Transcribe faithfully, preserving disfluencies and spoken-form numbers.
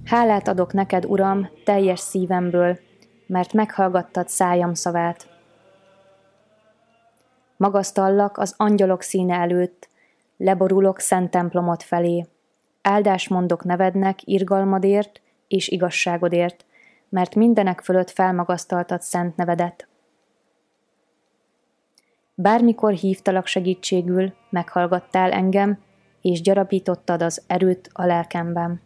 Hálát adok neked, Uram, teljes szívemből, mert meghallgattad szájam szavát. Magasztallak az angyalok színe előtt, leborulok szent templomod felé. Áldást mondok nevednek irgalmadért és igazságodért, mert mindenek fölött felmagasztaltad szent nevedet. Bármikor hívtalak segítségül, meghallgattál engem, és gyarapítottad az erőt a lelkemben.